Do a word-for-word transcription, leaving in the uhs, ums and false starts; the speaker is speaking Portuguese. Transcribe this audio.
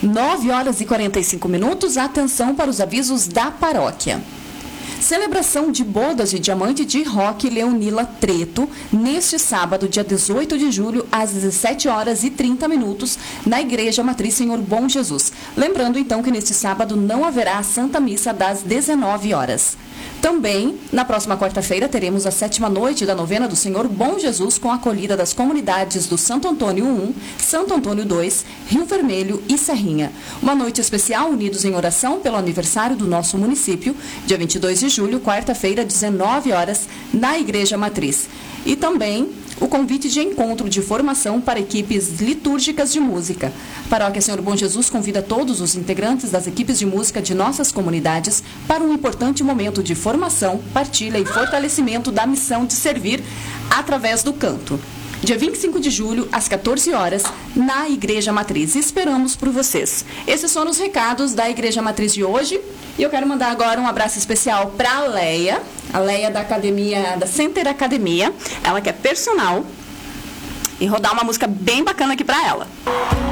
nove horas e quarenta e cinco minutos, atenção para os avisos da paróquia. Celebração de bodas de diamante de Roque Leonila Treto, neste sábado, dia dezoito de julho, às dezessete horas e trinta minutos, na Igreja Matriz Senhor Bom Jesus. Lembrando, então, que neste sábado não haverá a Santa Missa das dezenove horas. Também, na próxima quarta-feira, teremos a sétima noite da novena do Senhor Bom Jesus, com a acolhida das comunidades do Santo Antônio um, Santo Antônio dois, Rio Vermelho e Serrinha. Uma noite especial, unidos em oração pelo aniversário do nosso município, dia vinte e dois de julho, quarta-feira, dezenove horas, na Igreja Matriz. E também o convite de encontro de formação para equipes litúrgicas de música. A Paróquia Senhor Bom Jesus convida todos os integrantes das equipes de música de nossas comunidades para um importante momento de formação, partilha e fortalecimento da missão de servir através do canto. Dia vinte e cinco de julho, às quatorze horas, na Igreja Matriz. Esperamos por vocês. Esses foram os recados da Igreja Matriz de hoje. E eu quero mandar agora um abraço especial para a Leia, a Leia da Academia, da Center Academia. Ela que é personal. E rodar uma música bem bacana aqui para ela.